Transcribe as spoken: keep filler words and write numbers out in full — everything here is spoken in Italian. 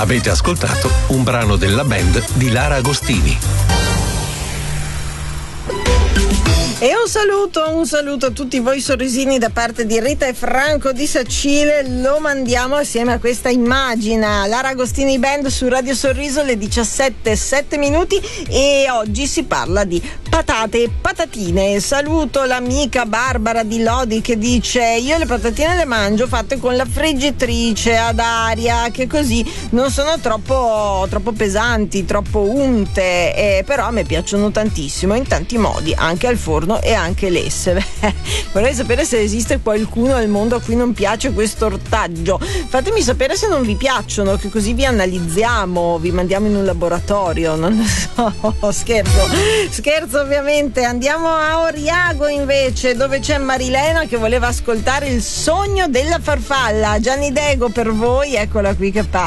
Avete ascoltato un brano della band di Lara Agostini. E un saluto, un saluto a tutti voi sorrisini da parte di Rita e Franco di Sacile. Lo mandiamo assieme a questa immagine. Lara Agostini Band su Radio Sorriso, le diciassette e sette minuti, e oggi si parla di patate e patatine. Saluto l'amica Barbara di Lodi che dice: io le patatine le mangio fatte con la friggitrice ad aria, che così non sono troppo, troppo pesanti, troppo unte, eh, però a me piacciono tantissimo, in tanti modi, anche al forno e anche lesse. Vorrei sapere se esiste qualcuno al mondo a cui non piace questo ortaggio. Fatemi sapere se non vi piacciono, che così vi analizziamo, vi mandiamo in un laboratorio, non lo so. Scherzo, scherzo ovviamente. Andiamo a Oriago invece, dove c'è Marilena che voleva ascoltare Il sogno della farfalla. Gianni Dego per voi, eccola qui che parla.